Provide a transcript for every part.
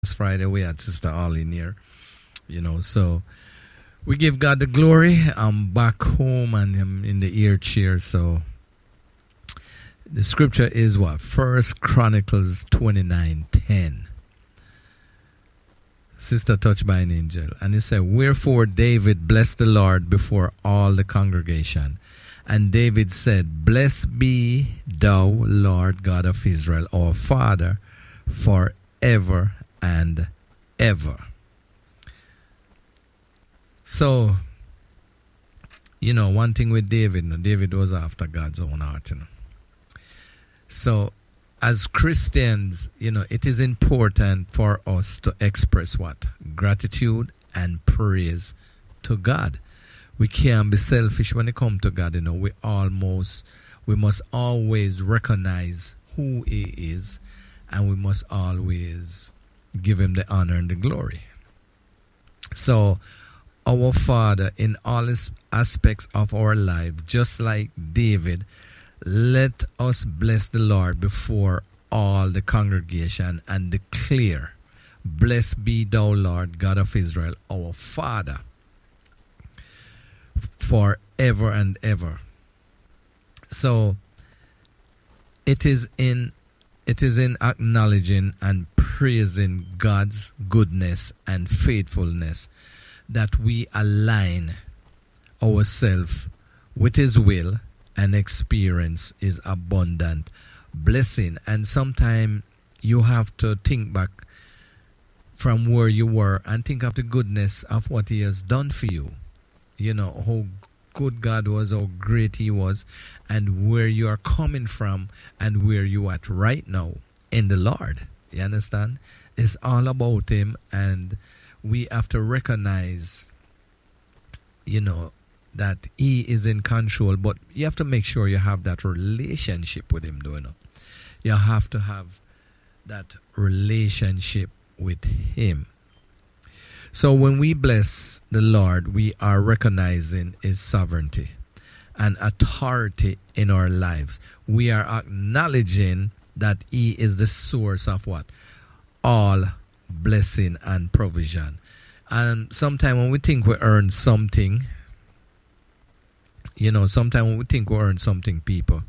last Friday we had Sister Arlene here, so we give God the glory. I'm back home and I'm in the ear chair. So the scripture is what? First Chronicles 29:10. Sister touched by an angel. And it said, wherefore David blessed the Lord before all the congregation. And David said, blessed be thou, Lord God of Israel, our Father, forever and ever. So, one thing with David, David was after God's own heart. So, as Christians, it is important for us to express what? Gratitude and praise to God. We can't be selfish when it comes to God. We must always recognize who He is, and we must always give Him the honor and the glory. So, our Father, in all aspects of our life, just like David, let us bless the Lord before all the congregation and declare, blessed be thou, Lord God of Israel, our Father, forever and ever. So it is in acknowledging and praising God's goodness and faithfulness that we align ourselves with His will and experience His abundant blessing. And sometimes you have to think back from where you were and think of the goodness of what He has done for you. How good God was, how great He was, and where you are coming from and where you are at right now in the Lord. You understand? It's all about Him, and we have to recognize, that He is in control, but you have to make sure you have that relationship with Him, You have to have that relationship with Him. So when we bless the Lord, we are recognizing His sovereignty and authority in our lives. We are acknowledging that He is the source of what? All blessing and provision. And sometimes when we think we earn something, people,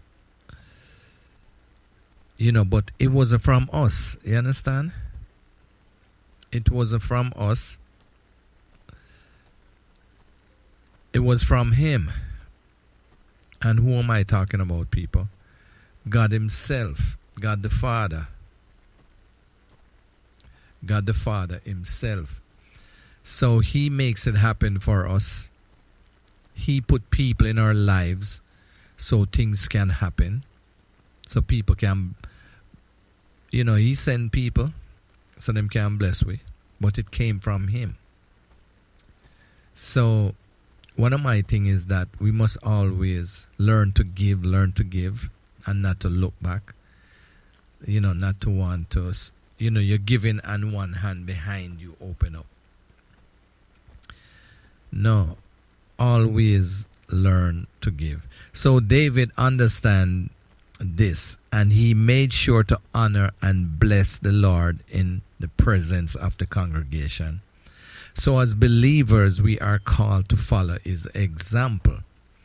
but it wasn't from us. You understand? It wasn't from us. It was from Him. And who am I talking about, people? God Himself. God the Father. God the Father Himself. So He makes it happen for us. He put people in our lives so things can happen. So people can, He sent people so them can bless we. But it came from Him. So one of my things is that we must always learn to give, and not to look back. Not to want to, you're giving and one hand behind you open up. No, always learn to give. So David understand this, and he made sure to honor and bless the Lord in the presence of the congregation. So as believers, we are called to follow His example.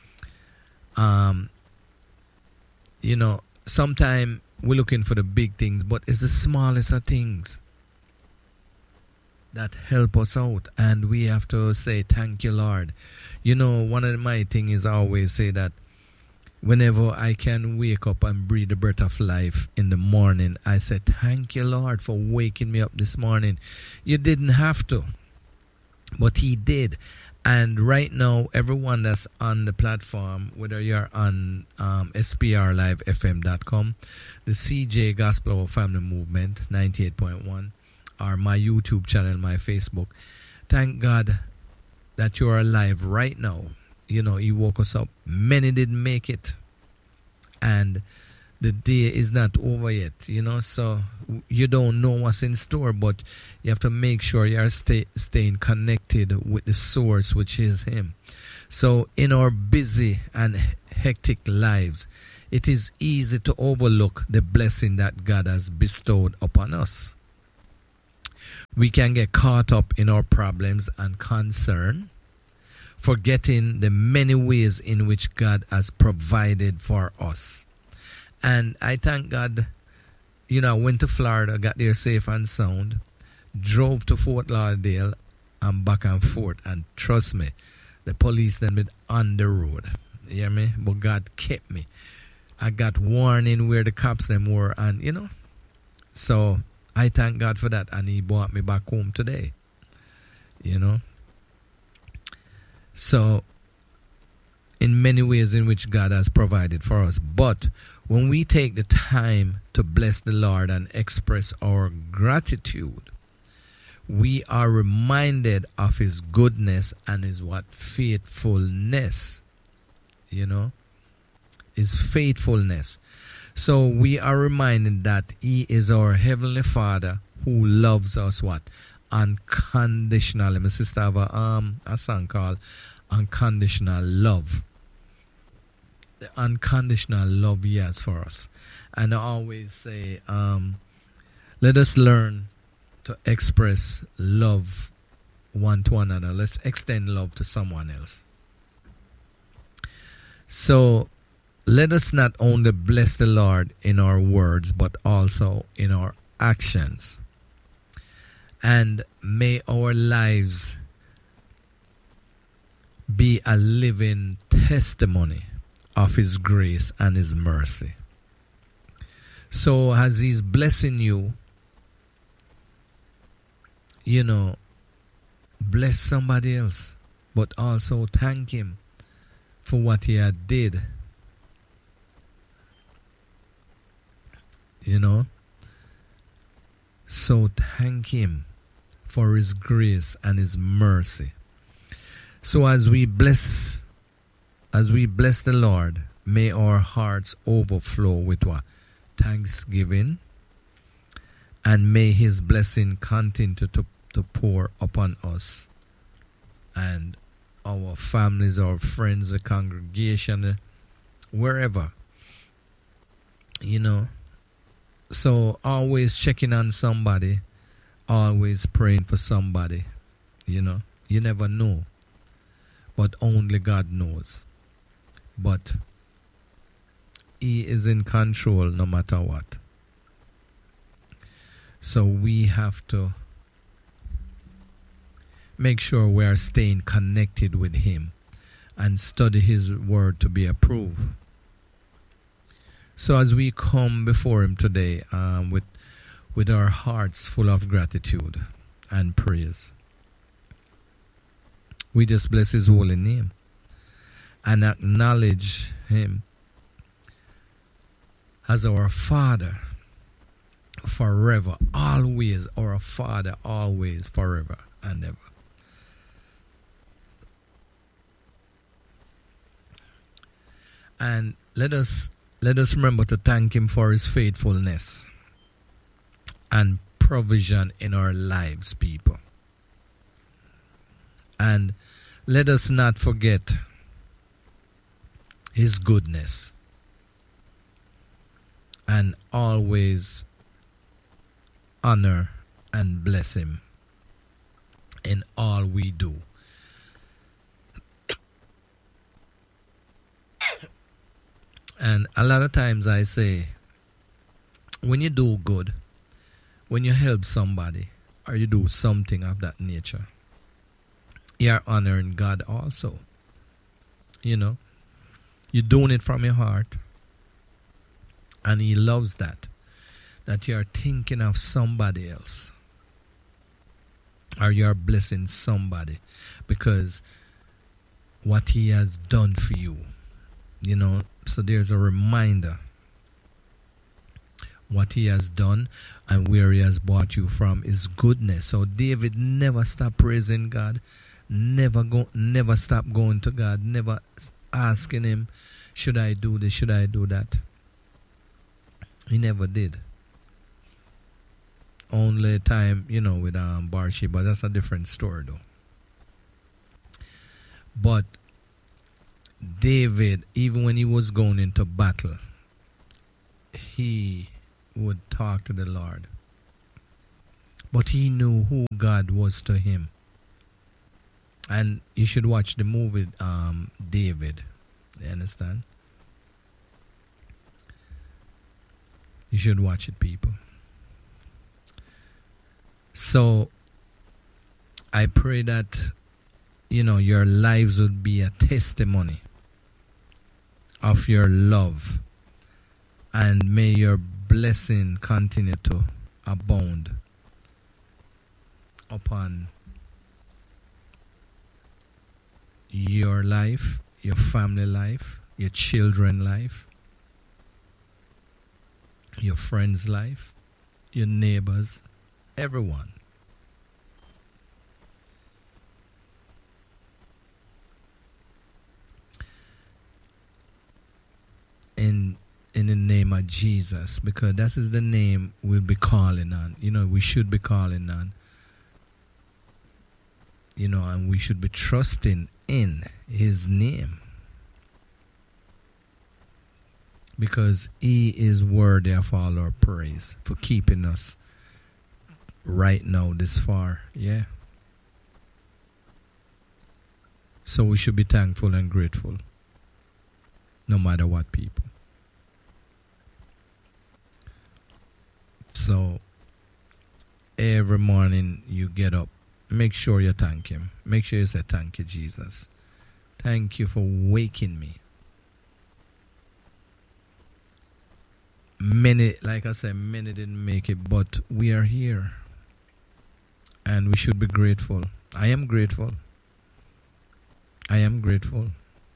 Sometimes we're looking for the big things, but it's the smallest of things that help us out, and we have to say thank you, Lord. One of my things is I always say that whenever I can wake up and breathe the breath of life in the morning, I say thank you, Lord, for waking me up this morning. You didn't have to, but He did. And right now, everyone that's on the platform, whether you're on sprlivefm.com, the CJ Gospel of Family Movement 98.1, or my YouTube channel, my Facebook. Thank God that you're alive right now. He woke us up. Many didn't make it. And the day is not over yet, so you don't know what's in store, but you have to make sure you are staying connected with the source, which is Him. So in our busy and hectic lives, it is easy to overlook the blessing that God has bestowed upon us. We can get caught up in our problems and concern, forgetting the many ways in which God has provided for us. And I thank God, I went to Florida, got there safe and sound, drove to Fort Lauderdale and back and forth. And trust me, the police then been on the road. You hear me? But God kept me. I got warning where the cops them were, and so I thank God for that, and He brought me back home today. So in many ways in which God has provided for us. But when we take the time to bless the Lord and express our gratitude, we are reminded of His goodness and His faithfulness. His faithfulness. So we are reminded that He is our Heavenly Father who loves us what? Unconditionally. My sister have a song called Unconditional Love. The unconditional love He has for us. And I always say, let us learn to express love one to another. Let's extend love to someone else. So let us not only bless the Lord in our words, but also in our actions. And may our lives be a living testimony of His grace and His mercy. So as He's blessing you, bless somebody else, but also thank Him for what He had did. So thank Him for His grace and His mercy. So as we bless the Lord, may our hearts overflow with what? Thanksgiving. And may His blessing continue to pour upon us and our families, our friends, the congregation, wherever. So always checking on somebody, always praying for somebody. You never know, but only God knows. But He is in control no matter what. So we have to make sure we are staying connected with Him and study His word to be approved. So as we come before Him today with our hearts full of gratitude and praise, we just bless His holy name and acknowledge Him as our Father forever, always, our Father always, forever and ever. And let us remember to thank Him for His faithfulness and provision in our lives, people. And let us not forget His goodness and always honor and bless Him in all we do. And a lot of times I say, when you do good, when you help somebody, or you do something of that nature, you are honoring God also. You're doing it from your heart. And He loves that you are thinking of somebody else. Or you are blessing somebody because what He has done for you. So there's a reminder what He has done and where He has brought you from is goodness. So David never stopped praising God, never stopped going to God, never asking Him, should I do this, should I do that? He never did. Only time, with Bathsheba, that's a different story though. But David, even when he was going into battle, he would talk to the Lord. but he knew who God was to him. And you should watch the movie David. You understand? You should watch it, people. So I pray that, your lives would be a testimony of your love, and may your blessing continue to abound upon your life, your family life, your children's life, your friends' life, your neighbors, everyone. In the name of Jesus, because that is the name we'll be calling on. We should be calling on. And we should be trusting in his name, because he is worthy of all our praise for keeping us right now this far. Yeah. So we should be thankful and grateful, no matter what, people. So every morning you get up, make sure you thank him. Make sure you say, thank you, Jesus. Thank you for waking me. Many, like I said, many didn't make it, but we are here. And we should be grateful. I am grateful. I am grateful.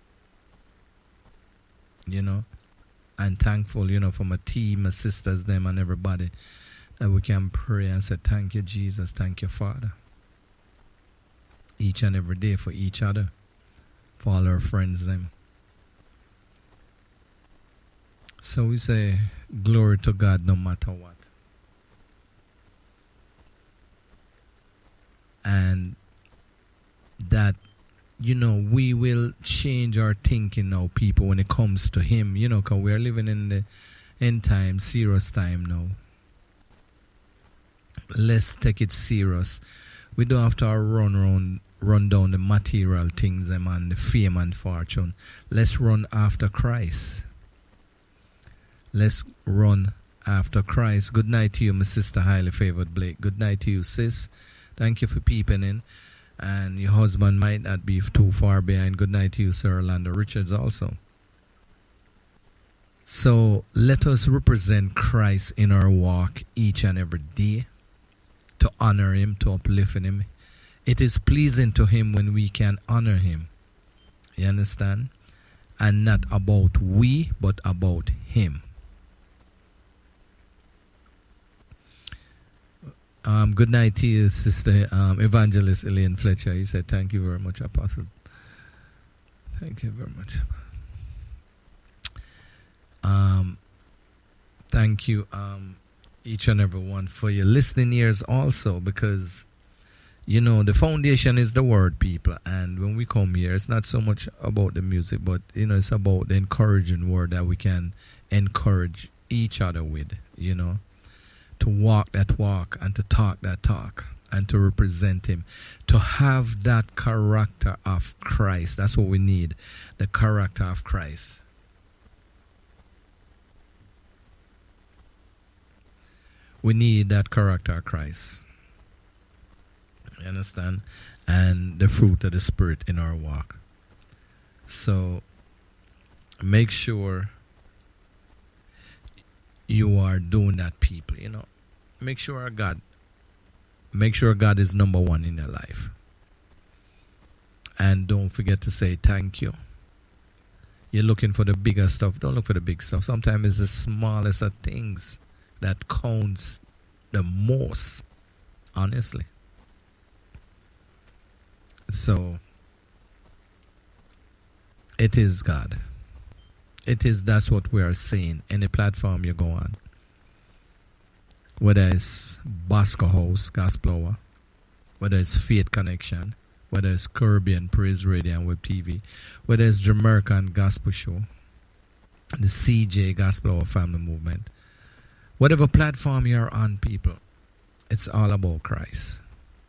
And thankful, for my team, my sisters, them, and everybody, that we can pray and say, thank you, Jesus. Thank you, Father. Each and every day for each other, for all our friends, them. So we say, glory to God no matter what. And that, we will change our thinking now, people, when it comes to him, because we are living in the end time, serious time now. Let's take it serious. We don't have to run down the material things and the fame and fortune. Let's run after Christ. Let's run after Christ. Good night to you, my sister, highly favored Blake. Good night to you, sis. Thank you for peeping in. And your husband might not be too far behind. Good night to you, Sir Orlando Richards, also. So let us represent Christ in our walk each and every day, to honor him, to uplift him. It is pleasing to him when we can honor him. You understand? And not about we, but about him. Good night to you, Sister Evangelist Elaine Fletcher. He said, thank you very much, Apostle. Thank you very much. Thank you, each and every one, for your listening ears also, because, the foundation is the word, people. And when we come here, it's not so much about the music, but, it's about the encouraging word that we can encourage each other with, to walk that walk and to talk that talk and to represent him, to have that character of Christ. That's what we need, the character of Christ. We need that character of Christ. You understand? And the fruit of the Spirit in our walk. So make sure you are doing that, people. Make sure God is number one in your life. And don't forget to say thank you. You're looking for the bigger stuff. Don't look for the big stuff. Sometimes it's the smallest of things that counts the most, honestly. So it is God. That's what we are saying. Any platform you go on, whether it's Bosco House, Gospel Hour, whether it's Faith Connection, whether it's Caribbean Praise Radio and Web TV, whether it's Jamaican Gospel Show, the CJ Gospel Hour Family Movement, whatever platform you're on, people, It's all about Christ.